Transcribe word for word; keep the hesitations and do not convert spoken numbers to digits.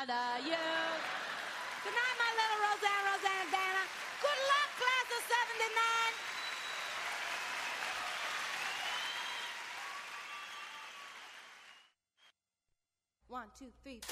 proud of you. Good night, my little Roseanne, Roseanne, and Dana. Good luck, class of seventy-nine. One, two, three, four.